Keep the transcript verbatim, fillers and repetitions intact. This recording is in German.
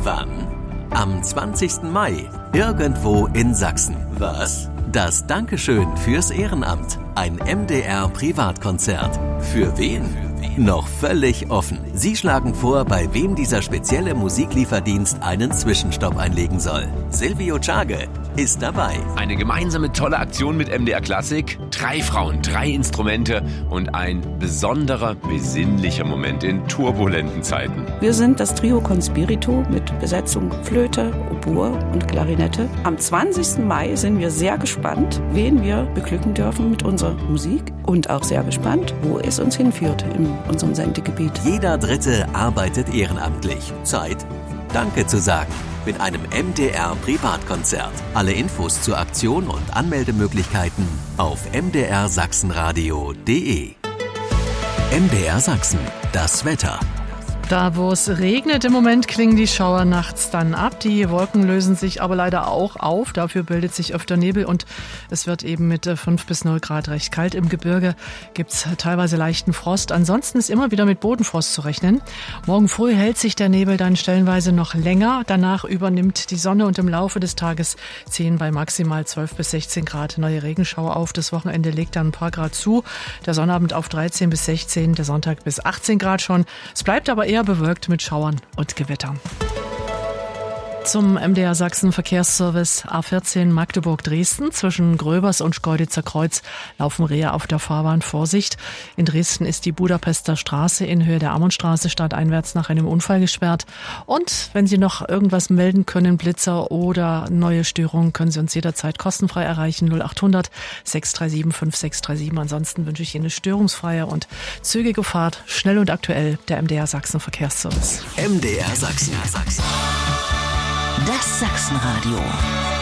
Wann? Am zwanzigsten Mai, irgendwo in Sachsen. Was? Das Dankeschön fürs Ehrenamt. Ein M D R-Privatkonzert. Für wen? Noch völlig offen. Sie schlagen vor, bei wem dieser spezielle Musiklieferdienst einen Zwischenstopp einlegen soll. Silvio Czage ist dabei. Eine gemeinsame tolle Aktion mit M D R Klassik. Drei Frauen, drei Instrumente und ein besonderer, besinnlicher Moment in turbulenten Zeiten. Wir sind das Trio Conspirito mit Besetzung Flöte, Oboe und Klarinette. Am zwanzigsten Mai sind wir sehr gespannt, wen wir beglücken dürfen mit unserer Musik und auch sehr gespannt, wo es uns hinführt in unserem Sendegebiet. Jeder Dritte arbeitet ehrenamtlich. Zeit, Danke zu sagen. Mit einem M D R-Privatkonzert. Alle Infos zur Aktion und Anmeldemöglichkeiten auf m d r sachsenradio punkt d e. M D R Sachsen, das Wetter. Da, wo es regnet im Moment, klingen die Schauer nachts dann ab. Die Wolken lösen sich aber leider auch auf. Dafür bildet sich öfter Nebel und es wird eben mit fünf bis null Grad recht kalt. Im Gebirge gibt's teilweise leichten Frost. Ansonsten ist immer wieder mit Bodenfrost zu rechnen. Morgen früh hält sich der Nebel dann stellenweise noch länger. Danach übernimmt die Sonne und im Laufe des Tages ziehen bei maximal zwölf bis sechzehn Grad neue Regenschauer auf. Das Wochenende legt dann ein paar Grad zu. Der Sonnabend auf dreizehn bis sechzehn, der Sonntag bis achtzehn Grad schon. Es bleibt aber eher bewölkt mit Schauern und Gewittern. Zum M D R Sachsen Verkehrsservice A vierzehn Magdeburg-Dresden. Zwischen Gröbers und Schkeuditzer Kreuz laufen Rehe auf der Fahrbahn. Vorsicht. In Dresden ist die Budapester Straße in Höhe der Ammonstraße stadteinwärts nach einem Unfall gesperrt. Und wenn Sie noch irgendwas melden können, Blitzer oder neue Störungen, können Sie uns jederzeit kostenfrei erreichen. null acht hundert sechs drei sieben fünf sechs drei sieben. Ansonsten wünsche ich Ihnen eine störungsfreie und zügige Fahrt. Schnell und aktuell, der M D R Sachsen Verkehrsservice. M D R Sachsen. Das Sachsenradio.